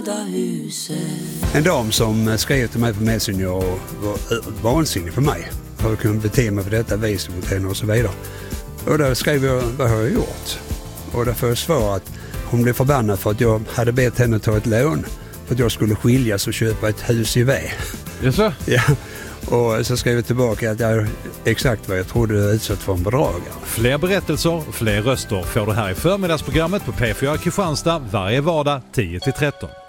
röda huset. En dam som skrev till mig på Messenger och var vansinnig på mig. Har jag kunnat bete mig på detta vis mot henne och så vidare. Och då skrev jag, vad har jag gjort? Och då får jag svar att hon blev förbannad för att jag hade bett henne ta ett lån. För att jag skulle skiljas och köpa ett hus i väg. Jaså? Ja. Och så skrev jag tillbaka att jag exakt vad jag trodde utsatt för en bedragare. Fler berättelser, fler röster får du här i förmiddagsprogrammet på P4 Kristianstad varje vardag 10-13.